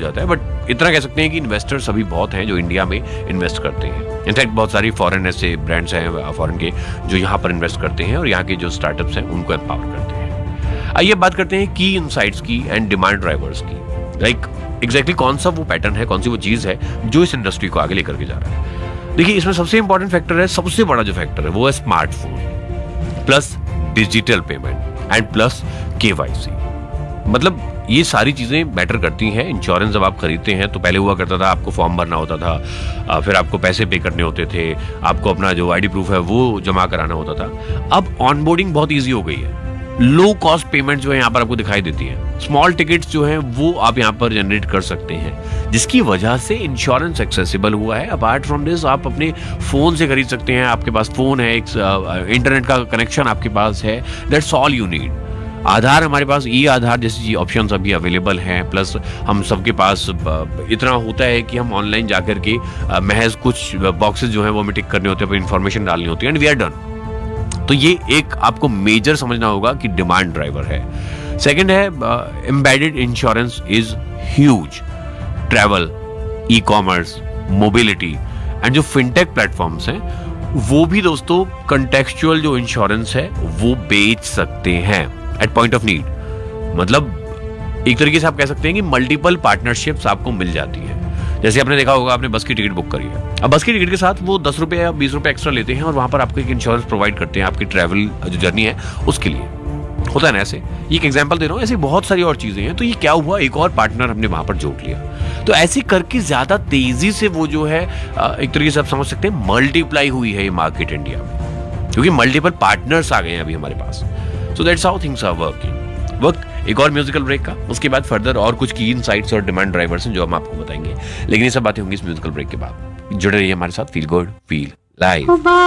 जाता है, बट इतना कह सकते हैं कि इन्वेस्टर्स अभी बहुत हैं जो इंडिया में इन्वेस्ट करते हैं। इनफैक्ट बहुत सारी फॉरेन ऐसे ब्रांड्स हैं फॉरेन के जो यहाँ पर इन्वेस्ट करते हैं और यहाँ के जो स्टार्टअप्स हैं उनको एम्पावर करते हैं। आइए बात करते हैं की इनसाइट्स की एंड डिमांड ड्राइवर्स की। लाइक एग्जैक्टली कौन सा वो पैटर्न है, कौन सी वो चीज़ है जो इस इंडस्ट्री को आगे लेकर के जा रहा है। देखिए, इसमें सबसे इंपॉर्टेंट फैक्टर है, सबसे बड़ा जो फैक्टर है वो है smartphone plus digital payment and plus KYC। मतलब ये सारी चीजें मैटर करती हैं। इंश्योरेंस जब आप खरीदते हैं तो पहले हुआ करता था आपको फॉर्म भरना होता था, फिर आपको पैसे पे करने होते थे, आपको अपना जो ID प्रूफ है वो जमा कराना होता था। अब ऑनबोर्डिंग बहुत ईजी हो गई है, लो कॉस्ट पेमेंट जो है यहाँ पर आपको दिखाई देती है, स्मॉल टिकट्स जो है वो आप यहाँ पर जनरेट कर सकते हैं, जिसकी वजह से इंश्योरेंस एक्सेसिबल हुआ है। अपार्ट फ्रॉम दिस आप अपने फोन से खरीद सकते हैं, आपके पास फोन है, एक इंटरनेट का कनेक्शन आपके पास है, दैट्स ऑल यू नीड। आधार हमारे पास, ई आधार जैसी ऑप्शंस अभी अवेलेबल हैं, प्लस हम सबके पास इतना होता है कि हम ऑनलाइन जाकर के महज कुछ बॉक्सेस जो है वो हमें टिक करने होते हैं, इन्फॉर्मेशन डालनी होती है एंड वी आर डन। तो ये एक आपको मेजर समझना होगा कि डिमांड ड्राइवर है। सेकंड है embedded insurance is huge. Travel, e commerce, mobility and जो फिनटेक प्लेटफॉर्म्स हैं वो भी दोस्तों कंटेक्चुअल जो इंश्योरेंस है वो बेच सकते हैं एट पॉइंट ऑफ नीड। मतलब एक तरीके से आप कह सकते हैं कि मल्टीपल पार्टनरशिप्स आपको मिल जाती है। जैसे आपने देखा होगा, आपने बस की टिकट बुक करी है, अब बस की टिकट के साथ वो 10 रुपए या 20 रुपए एक्स्ट्रा लेते हैं और वहां पर आपको एक इंश्योरेंस प्रोवाइड करते हैं आपकी ट्रैवल जो जर्नी है उसके लिए। होता है ना ऐसे, ये एक एग्जांपल दे रहा हूँ, ऐसी बहुत सारी और चीजें हैं। तो ये क्या हुआ, एक और पार्टनर हमने वहां पर जोड़ लिया। तो ऐसे करके ज्यादा तेजी से वो जो है एक तरीके से आप समझ सकते हैं मल्टीप्लाई हुई है ये मार्केट इंडिया में, क्योंकि मल्टीपल पार्टनर्स आ गए हैं अभी हमारे पास। So that's how things are working. वक्त एक और म्यूजिकल ब्रेक का, उसके बाद फर्दर और कुछ की इनसाइट्स और डिमांड ड्राइवर्स हैं जो हम आपको बताएंगे, लेकिन ये सब बातें होंगी इस म्यूजिकल ब्रेक के बाद। जुड़े रहिए हमारे साथ। Feel good feel live.